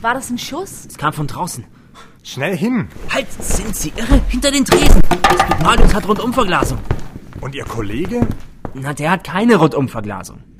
War das ein Schuss? Es kam von draußen. Schnell hin! Halt, sind Sie irre? Hinter den Tresen. Das Marius hat Rundumverglasung. Und Ihr Kollege? Na, der hat keine Rundumverglasung.